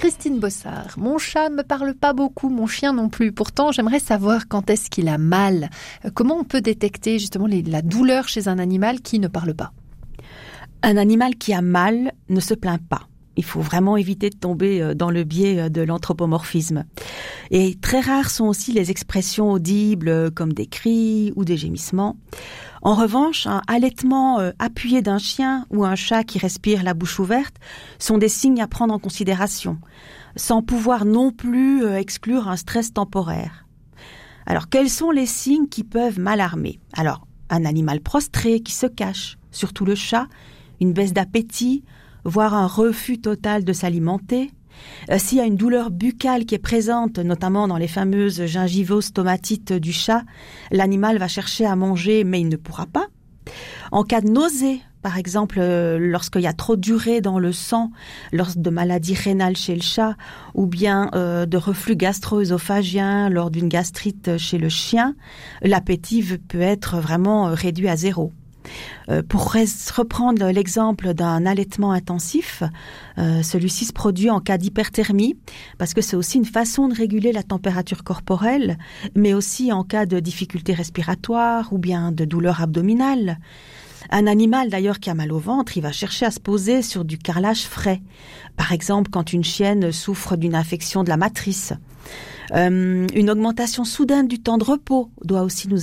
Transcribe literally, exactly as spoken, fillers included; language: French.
Christine Bossard, mon chat ne me parle pas beaucoup, mon chien non plus. Pourtant, j'aimerais savoir quand est-ce qu'il a mal. Comment on peut détecter justement les, la douleur chez un animal qui ne parle pas? Un animal qui a mal ne se plaint pas. Il faut vraiment éviter de tomber dans le biais de l'anthropomorphisme. Et très rares sont aussi les expressions audibles comme des cris ou des gémissements. En revanche, un halètement appuyé d'un chien ou un chat qui respire la bouche ouverte sont des signes à prendre en considération, sans pouvoir non plus exclure un stress temporaire. Alors, quels sont les signes qui peuvent m'alarmer? Alors, un animal prostré qui se cache, surtout le chat, une baisse d'appétit, voire un refus total de s'alimenter. Euh, s'il y a une douleur buccale qui est présente, notamment dans les fameuses gingivostomatites du chat, l'animal va chercher à manger, mais il ne pourra pas. En cas de nausée, par exemple, euh, lorsqu'il y a trop d'urée dans le sang, lors de maladies rénales chez le chat, ou bien euh, de reflux gastro-œsophagien lors d'une gastrite chez le chien, l'appétit peut être vraiment réduit à zéro. Euh, pour res- reprendre l'exemple d'un allaitement intensif, euh, celui-ci se produit en cas d'hyperthermie, parce que c'est aussi une façon de réguler la température corporelle, mais aussi en cas de difficultés respiratoires ou bien de douleurs abdominales. Un animal d'ailleurs qui a mal au ventre, il va chercher à se poser sur du carrelage frais. Par exemple, quand une chienne souffre d'une infection de la matrice. Euh, une augmentation soudaine du temps de repos doit aussi nous